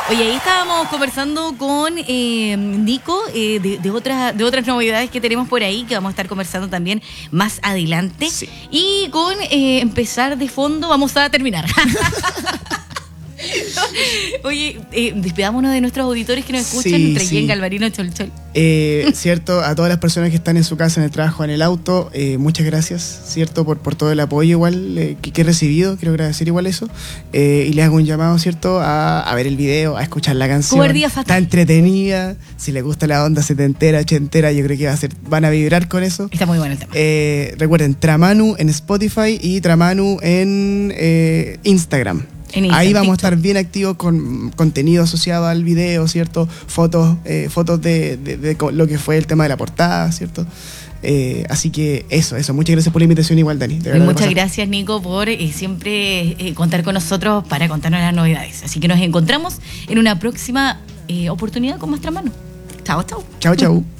Oye, ahí estábamos conversando con Nico de otras novedades que tenemos por ahí, que vamos a estar conversando también más adelante. Sí. Y con empezar de fondo, vamos a terminar. Oye, despidámonos de nuestros auditores que nos escuchan, Sí, entre sí. Yen, Galvarino, Cholchol. Cierto, a todas las personas que están en su casa, en el trabajo, en el auto, muchas gracias, cierto, por todo el apoyo igual que he recibido, quiero agradecer igual eso, y les hago un llamado, cierto, a ver el video, a escuchar la canción. Cobardía fatal. Está entretenida, si les gusta la onda setentera, ochentera, yo creo que van a vibrar con eso. Está muy bueno el tema. Recuerden, Tramanu en Spotify y Tramanu en Instagram. Ahí vamos a estar bien activos con contenido asociado al video, ¿cierto? Fotos de lo que fue el tema de la portada, ¿cierto? Así que eso. Muchas gracias por la invitación igual, Dani. De verdad, muchas gracias, Nico, por siempre contar con nosotros para contarnos las novedades. Así que nos encontramos en una próxima oportunidad con nuestra mano. Chao, chao. Chao, chao.